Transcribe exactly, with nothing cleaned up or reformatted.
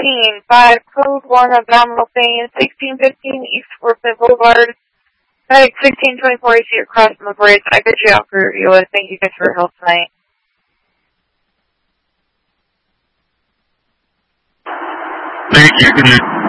fifteen, five, code one, abdominal pain, sixteen fifteen East Forsyth Boulevard, Medic sixteen twenty-four, AC across from the bridge. I got you out for U S. Thank you guys for your help tonight. Thank you. Good night.